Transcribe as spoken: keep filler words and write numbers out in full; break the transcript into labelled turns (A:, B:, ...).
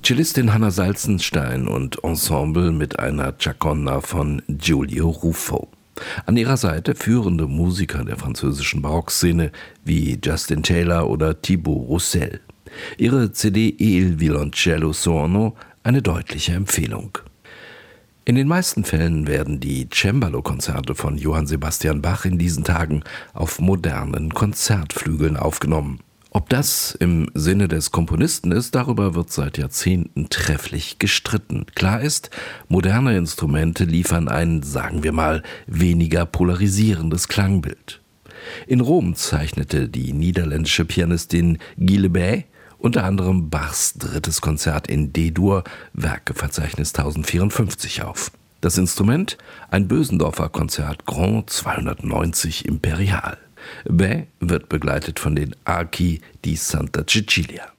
A: Cellistin Hanna Salzenstein und Ensemble mit einer Chaconda von Giulio Ruffo. An ihrer Seite führende Musiker der französischen Barockszene wie Justin Taylor oder Thibaut Roussel. Ihre C D Il Violoncello Suono eine deutliche Empfehlung. In den meisten Fällen werden die Cembalo-Konzerte von Johann Sebastian Bach in diesen Tagen auf modernen Konzertflügeln aufgenommen. Ob das im Sinne des Komponisten ist, darüber wird seit Jahrzehnten trefflich gestritten. Klar ist, moderne Instrumente liefern ein, sagen wir mal, weniger polarisierendes Klangbild. In Rom zeichnete die niederländische Pianistin Guy Le Bay unter anderem Bachs drittes Konzert in D-Dur, Werkeverzeichnis tausendvierundfünfzig auf. Das Instrument? Ein Bösendorfer Konzert Grand zweihundertneunzig Imperial. Bay wird begleitet von den Archi di Santa Cecilia.